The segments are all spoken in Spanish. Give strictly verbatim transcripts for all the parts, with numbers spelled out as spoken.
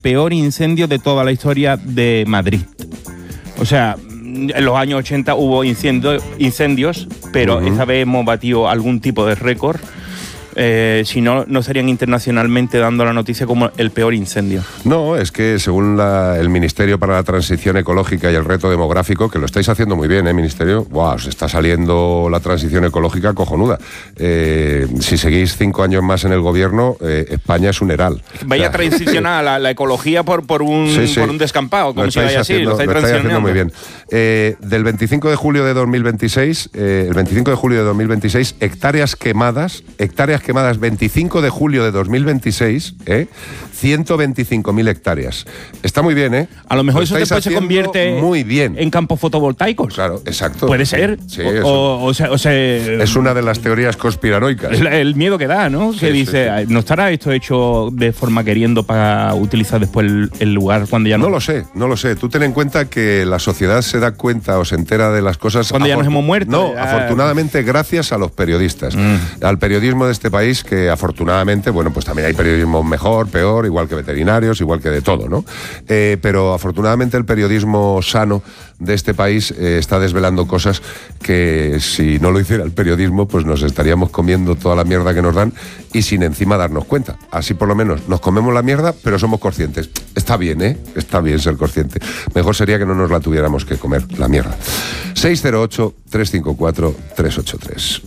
peor incendio de toda la historia de Madrid. O sea, en los años ochenta hubo incendio, incendios, pero uh-huh. esta vez hemos batido algún tipo de récord. Eh, si no, no estarían internacionalmente dando la noticia como el peor incendio. No, es que según la, el Ministerio para la Transición Ecológica y el Reto Demográfico, que lo estáis haciendo muy bien, ¿eh, Ministerio? ¡Wow! Os está saliendo la transición ecológica cojonuda. Eh, si seguís cinco años más en el gobierno, eh, España es un heral. Vaya a transicionar la, la ecología por, por, un, sí, sí. por un descampado, como si vaya así. Lo estáis, lo estáis haciendo muy bien. Eh, del veinticinco de julio de dos mil veintiséis, eh, el veinticinco de julio de dos mil veintiséis, hectáreas quemadas, hectáreas quemadas veinticinco de julio de dos mil veintiséis, ¿eh? ciento veinticinco mil hectáreas. Está muy bien, ¿eh? A lo mejor lo eso después se convierte muy bien. en campos fotovoltaicos. Claro, exacto. Puede ser. Sí, o, o, o, sea, o sea, es una de las teorías conspiranoicas. El, el miedo que da, ¿no? Sí, que dice, sí, sí. ¿no estará esto hecho de forma queriendo para utilizar después el, el lugar cuando ya no? No lo sé, no lo sé. Tú ten en cuenta que la sociedad se da cuenta o se entera de las cosas cuando ya nos hemos muerto. No, ya... afortunadamente gracias a los periodistas, mm. al periodismo de este país, que afortunadamente, bueno, pues también hay periodismo mejor, peor, igual que veterinarios, igual que de todo, ¿no? Eh, pero afortunadamente el periodismo sano de este país eh, está desvelando cosas que si no lo hiciera el periodismo, pues nos estaríamos comiendo toda la mierda que nos dan y sin encima darnos cuenta. Así por lo menos nos comemos la mierda, pero somos conscientes. Está bien, ¿eh? Está bien ser consciente. Mejor sería que no nos la tuviéramos que comer, la mierda. seis cero ocho, tres cinco cuatro, tres ocho tres.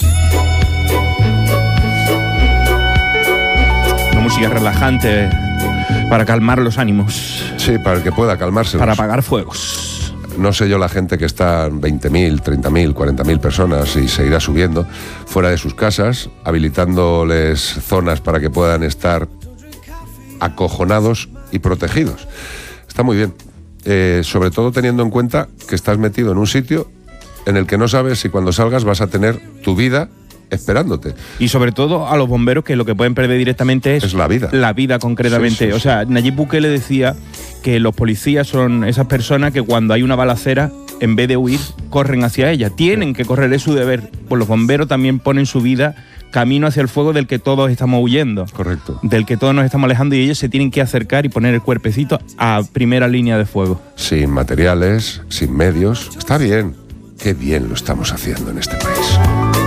Música relajante para calmar los ánimos. Sí, para el que pueda calmarse. Para apagar fuegos. No sé yo la gente que está veinte mil, treinta mil, cuarenta mil personas y se irá subiendo fuera de sus casas, habilitándoles zonas para que puedan estar acojonados y protegidos. Está muy bien. Eh, sobre todo teniendo en cuenta que estás metido en un sitio en el que no sabes si cuando salgas vas a tener tu vida esperándote. Y sobre todo a los bomberos, que lo que pueden perder directamente es, es la vida. La vida concretamente. Sí, sí, sí. O sea, Nayib Bukele decía que los policías son esas personas que cuando hay una balacera, en vez de huir, corren hacia ella. Tienen sí. que correr, es su deber. Pues los bomberos también ponen su vida camino hacia el fuego del que todos estamos huyendo. Correcto. Del que todos nos estamos alejando, y ellos se tienen que acercar y poner el cuerpecito a primera línea de fuego. Sin materiales, sin medios. Está bien. Qué bien lo estamos haciendo en este país.